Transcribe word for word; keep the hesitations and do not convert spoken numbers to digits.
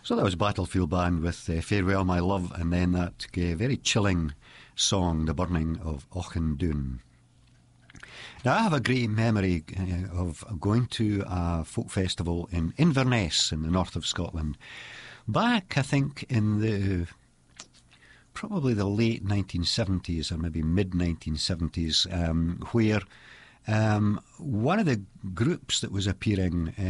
So that was Battlefield Band with uh, Farewell My Love, and then that uh, very chilling song, The Burning of Auchindoun. Now, I have a great memory uh, of going to a folk festival in Inverness in the north of Scotland. Back, I think, in the probably the late nineteen seventies or maybe mid nineteen seventies, um, where um, one of the groups that was appearing